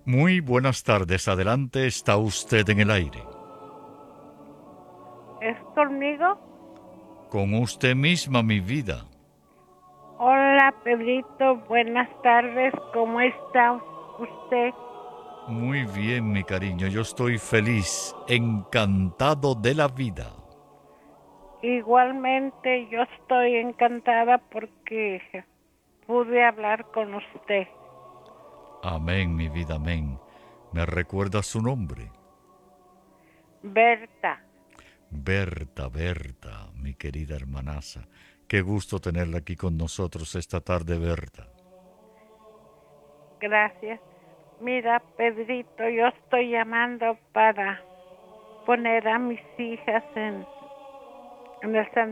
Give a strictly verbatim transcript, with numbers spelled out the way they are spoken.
Muy buenas tardes, adelante, está usted en el aire. ¿Es conmigo? Con usted misma, mi vida. Hola, Pedrito, buenas tardes. ¿Cómo está usted? Muy bien, mi cariño, yo estoy feliz, encantado de la vida. Igualmente, yo estoy encantada porque pude hablar con usted. Amén, mi vida, amén. ¿Me recuerda su nombre? Berta, Berta, Berta, mi querida hermanaza. Qué gusto tenerla aquí con nosotros esta tarde, Berta. gracias. Mira, Pedrito, yo estoy llamando para poner a mis hijas en, en el